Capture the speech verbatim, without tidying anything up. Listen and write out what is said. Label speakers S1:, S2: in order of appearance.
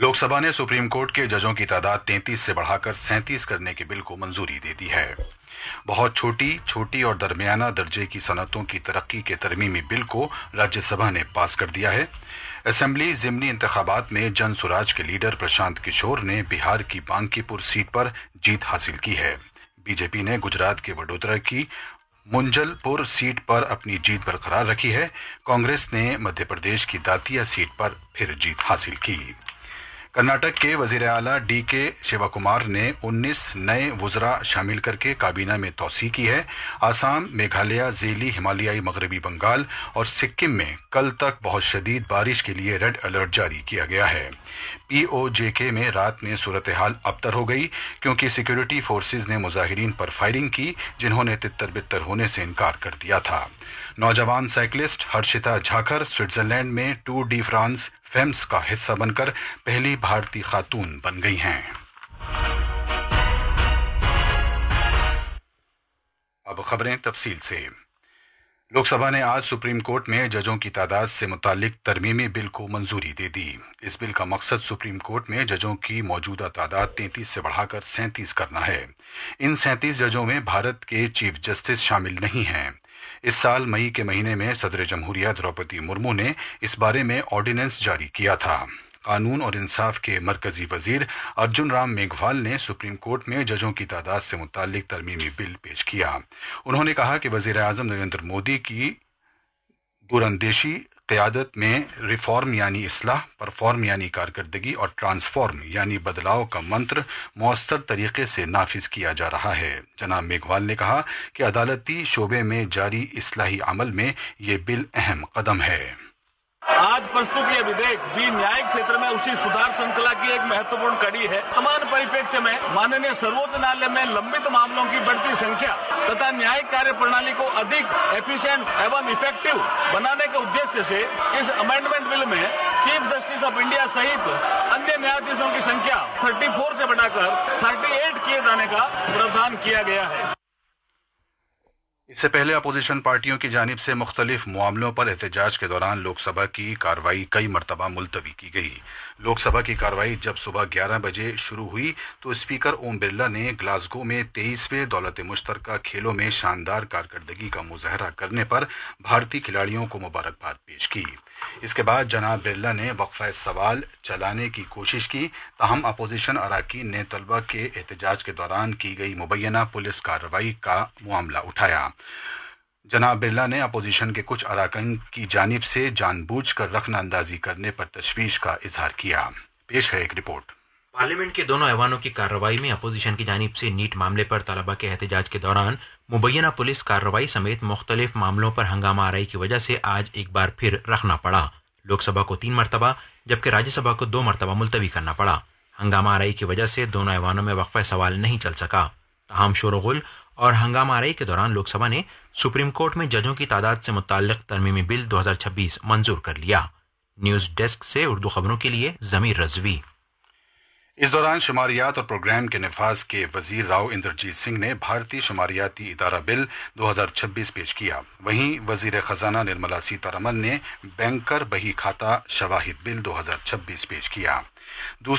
S1: लोक सभा ने सुप्रीम कोर्ट के जजों की तादाद तैंतीस से बढ़ाकर सैंतीस करने के बिल को मंजूरी दे दी है। बहुत छोटी छोटी और दरमियाना दर्जे की सनतों की तरक्की के तरमीमी बिल को राज्यसभा ने पास कर दिया है। असेंबली ज़िमनी इंतखाबात में जन सुराज के लीडर प्रशांत किशोर ने बिहार की बांकीपुर सीट पर जीत हासिल की है। बीजेपी ने गुजरात के वडोदरा की मुंजलपुर सीट पर अपनी जीत बरकरार रखी है। कांग्रेस ने मध्य प्रदेश की दातिया सीट पर फिर जीत हासिल की। कर्नाटक के वजीर आला डी के शिवकुमार ने उन्नीस नए वुज़रा शामिल करके काबीना में तौसी की है। आसाम, मेघालय, ज़ेली, हिमालयाई मगरबी बंगाल और सिक्किम में कल तक बहुत शदीद बारिश के लिए रेड अलर्ट जारी किया गया है। पी ओ जे के में रात में सूरत हाल अबतर हो गई क्योंकि सिक्योरिटी फोर्सेज ने मुजाहिरीन पर फायरिंग की, जिन्होंने तितर बितर होने से इनकार कर दिया था। नौजवान साइकिलिस्ट हर्षिता झाकर स्विट्जरलैंड में टूर डी फ्रांस फेम्स का हिस्सा बनकर पहली भारतीय खातून बन गई हैं। अब खबरें तफसील से। लोकसभा ने आज सुप्रीम कोर्ट में जजों की तादाद से मुतालिक तरमीमी बिल को मंजूरी दे दी। इस बिल का मकसद सुप्रीम कोर्ट में जजों की मौजूदा तादाद तैंतीस से बढ़ाकर सैंतीस करना है। इन सैंतीस जजों में भारत के चीफ जस्टिस शामिल नहीं हैं। इस साल मई के महीने में सदर जमहूरिया द्रौपदी मुर्मू ने इस बारे में ऑर्डिनेंस जारी किया था। कानून और इंसाफ के मरकजी वजीर अर्जुन राम मेघवाल ने सुप्रीम कोर्ट में जजों की तादाद से मुतालिक तरमीमी बिल पेश किया। उन्होंने कहा कि वजीर आजम नरेंद्र मोदी की दूरंदेशी क़यादत में रिफॉर्म यानी इस्लाह, परफॉर्म यानी कारकर्दगी और ट्रांसफॉर्म यानी बदलाव का मंत्र मौसर तरीके से नाफिज किया जा रहा है। जनाब मेघवाल ने कहा कि अदालती शोबे में जारी इस्लाही अमल में ये बिल अहम कदम है।
S2: आज प्रस्तुत ये विधेयक भी न्यायिक क्षेत्र में उसी सुधार श्रृंखला की एक महत्वपूर्ण कड़ी है। समान परिप्रेक्ष्य में माननीय सर्वोच्च न्यायालय में लंबित मामलों की बढ़ती संख्या तथा न्यायिक कार्य प्रणाली को अधिक एफिशिएंट एवं इफेक्टिव बनाने के उद्देश्य से इस अमेंडमेंट बिल में चीफ जस्टिस ऑफ इंडिया सहित अन्य न्यायाधीशों की संख्या चौंतीस से बढ़ाकर अड़तीस किए जाने का प्रावधान किया गया है।
S1: इससे पहले अपोजिशन पार्टियों की जानिब से मुख्तलिफ मामलों पर एहतजाज के दौरान लोकसभा की कार्रवाई कई मरतबा मुलतवी की गई। लोकसभा की कार्रवाई जब सुबह ग्यारह बजे शुरू हुई तो स्पीकर ओम बिरला ने ग्लासगो में तेईसवें दौलत मुश्तरका खेलों में शानदार कारकर्दगी का मुजाहरा करने पर भारतीय खिलाड़ियों को मुबारकबाद पेश की। इसके बाद जनाब बिरला ने वक्फा सवाल चलाने की कोशिश की, ताहम अपोजिशन अराकीन ने तलबा के एहतजाज के दौरान की गई मुबैना पुलिस कार्रवाई का मामला उठाया। जनाब बिरला ने अपोजिशन के कुछ अरकान की जानिब से जानबूझकर रखना अंदाजी करने पर तशवीश का इजहार किया। पेश है एक रिपोर्ट।
S3: पार्लियामेंट के दोनों ऐवानों की कार्रवाई में अपोजिशन की जानिब से नीट मामले पर तलबा के एहतजाज के दौरान मुबैना पुलिस कार्रवाई समेत मुख्तलिफ मामलों पर हंगामा आराई की वजह से आज एक बार फिर रखना पड़ा। लोकसभा को तीन मरतबा जबकि राज्यसभा को दो मरतबा मुलतवी करना पड़ा। हंगामा आराई की वजह से दोनों ऐवानों में वक्फा सवाल नहीं चल सका। तमाम शोरगुल और हंगामा आराई के दौरान लोकसभा ने सुप्रीम कोर्ट में जजों की तादाद से मुताल्लिक तरमीमी बिल दो हजार छब्बीस मंजूर कर लिया। न्यूज डेस्क से उर्दू खबरों के लिए जमीर रजवी।
S1: इस दौरान शुमारियात और प्रोग्राम के नफाज के वजीर राव इंद्रजीत सिंह ने भारतीय शुमारियाती इदारा बिल दो हजार छब्बीस पेश किया। वहीं वजीर खजाना निर्मला सीतारमन ने बैंकर बही खाता शवाहिद बिल दो हजार छब्बीस पेश किया।